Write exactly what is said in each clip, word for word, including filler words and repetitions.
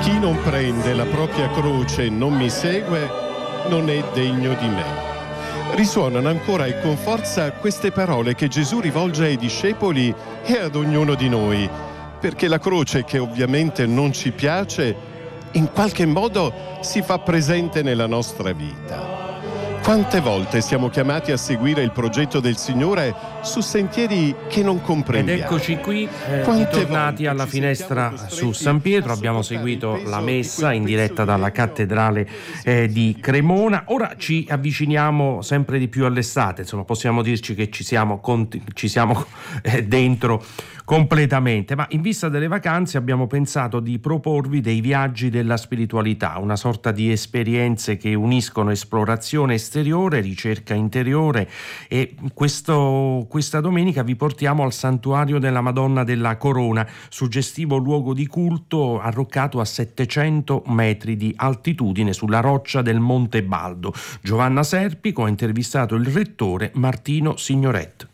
Chi non prende la propria croce e non mi segue non è degno di me. Risuonano ancora e con forza queste parole che Gesù rivolge ai discepoli e ad ognuno di noi, perché la croce, che ovviamente non ci piace, in qualche modo si fa presente nella nostra vita. Quante volte siamo chiamati a seguire il progetto del Signore su sentieri che non comprendiamo? Ed eccoci qui, eh, ritornati alla finestra su San Pietro. Abbiamo seguito la messa in diretta dalla cattedrale eh, di Cremona. Ora ci avviciniamo sempre di più all'estate, insomma possiamo dirci che ci siamo, conti- ci siamo eh, dentro completamente, ma in vista delle vacanze abbiamo pensato di proporvi dei viaggi della spiritualità, una sorta di esperienze che uniscono esplorazione esteriore, ricerca interiore, e questo, questa domenica vi portiamo al santuario della Madonna della Corona, suggestivo luogo di culto arroccato a settecento metri di altitudine sulla roccia del Monte Baldo. Giovanna Serpico ha intervistato il rettore Martino Signoret.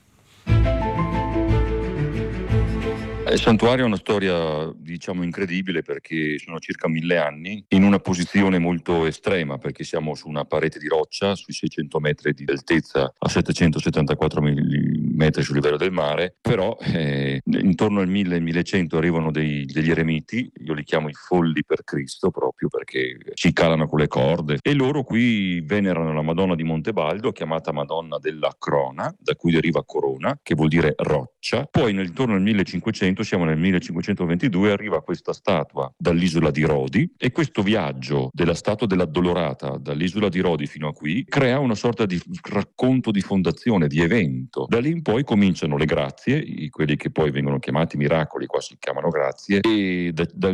Il santuario è una storia, diciamo, incredibile, perché sono circa mille anni in una posizione molto estrema, perché siamo su una parete di roccia sui seicento metri di altezza a settecentosettantaquattro metri sul livello del mare, però eh, intorno al mille millecento arrivano dei, degli eremiti, io li chiamo i folli per Cristo, proprio perché ci calano con le corde, e loro qui venerano la Madonna di Montebaldo, chiamata Madonna della Crona, da cui deriva corona, che vuol dire roccia. Poi nel intorno al millecinquecento, siamo nel millecinquecentoventidue, arriva questa statua dall'isola di Rodi, e questo viaggio della statua dell'Addolorata dall'isola di Rodi fino a qui crea una sorta di racconto di fondazione, di evento. Da lì in poi cominciano le grazie, quelli che poi vengono chiamati miracoli, qua si chiamano grazie, e da, da